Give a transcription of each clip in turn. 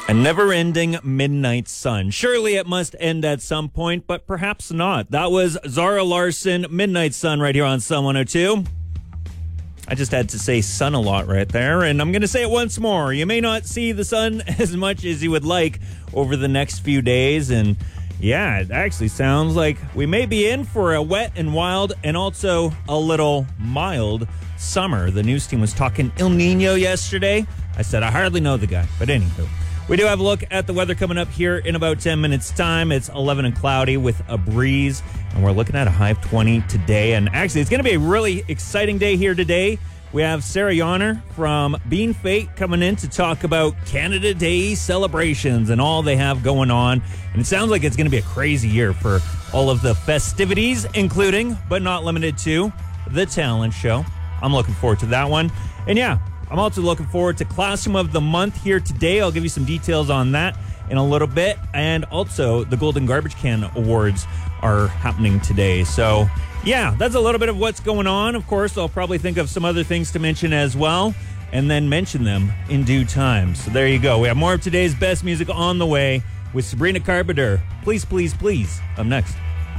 A never-ending midnight sun. Surely it must end at some point, but perhaps not. That was Zara Larsson, Midnight Sun, right here on Sun 102. I just had to say sun a lot right there, and I'm going to say it once more. You may not see the sun as much as you would like over the next few days, and yeah, it actually sounds like we may be in for a wet and wild and also a little mild summer. The news team was talking El Nino yesterday. I said I hardly know the guy, but anywho. We do have a look at the weather coming up here in about 10 minutes' time. It's 11 and cloudy with a breeze, and we're looking at a high of 20 today. And actually, it's going to be a really exciting day here today. We have Sarah Yonner from Bean Fate coming in to talk about Canada Day celebrations and all they have going on. And it sounds like it's going to be a crazy year for all of the festivities, including, but not limited to, the talent show. I'm looking forward to that one. And yeah, I'm also looking forward to Classroom of the Month here today. I'll give you some details on that in a little bit. And also, the Golden Garbage Can Awards are happening today. So, yeah, that's a little bit of what's going on. Of course, I'll probably think of some other things to mention as well, and then mention them in due time. So there you go. We have more of today's best music on the way with Sabrina Carpenter. Please, please, please. Up next.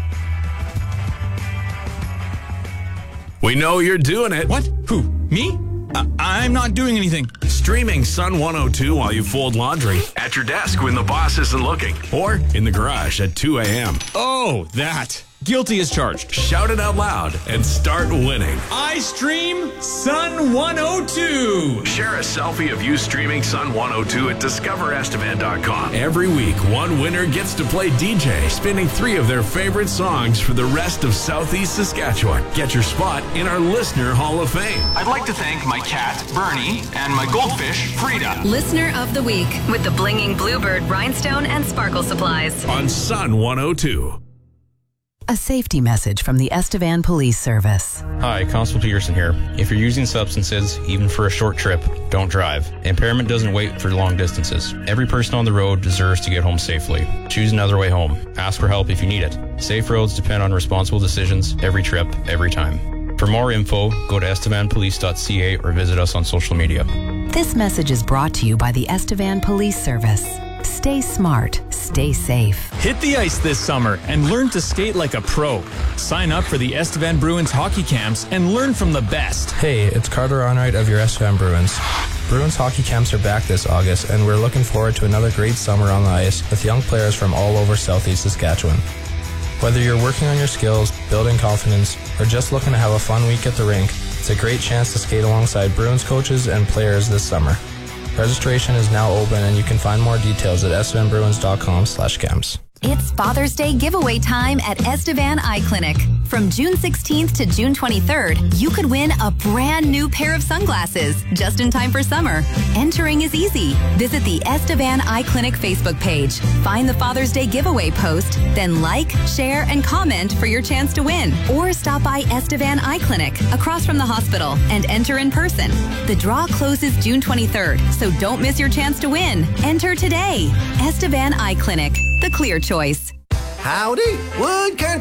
We know you're doing it. What? Who? Me? I'm not doing anything. Streaming Sun 102 while you fold laundry, at your desk when the boss isn't looking, or in the garage at 2 a.m. Oh, that. Guilty as charged. Shout it out loud and start winning. I stream Sun 102. Share a selfie of you streaming Sun 102 at discoverestevan.com. Every week, one winner gets to play DJ, spinning 3 of their favorite songs for the rest of Southeast Saskatchewan. Get your spot in our Listener Hall of Fame. I'd like to thank my cat, Bernie, and my goldfish, Frida. Listener of the Week with the Blinging Bluebird Rhinestone and Sparkle Supplies. On Sun 102. A safety message from the Estevan Police Service. Hi, Constable Peterson here. If you're using substances, even for a short trip, don't drive. Impairment doesn't wait for long distances. Every person on the road deserves to get home safely. Choose another way home. Ask for help if you need it. Safe roads depend on responsible decisions every trip, every time. For more info, go to estevanpolice.ca or visit us on social media. This message is brought to you by the Estevan Police Service. Stay smart, stay safe. Hit the ice this summer and learn to skate like a pro. Sign up for the Estevan Bruins hockey camps and learn from the best. Hey, it's Carter Onright of your Estevan Bruins. Bruins hockey camps are back this August, and we're looking forward to another great summer on the ice with young players from all over Southeast Saskatchewan. Whether you're working on your skills, building confidence, or just looking to have a fun week at the rink, it's a great chance to skate alongside Bruins coaches and players this summer. Registration is now open, and you can find more details at estevanbruins.com/camps. It's Father's Day giveaway time at Estevan Eye Clinic. From June 16th to June 23rd, you could win a brand new pair of sunglasses just in time for summer. Entering is easy. Visit the Estevan Eye Clinic Facebook page. Find the Father's Day giveaway post, then like, share, and comment for your chance to win. Or stop by Estevan Eye Clinic across from the hospital and enter in person. The draw closes June 23rd, so don't miss your chance to win. Enter today. Estevan Eye Clinic, the clear choice. Howdy, Wood Country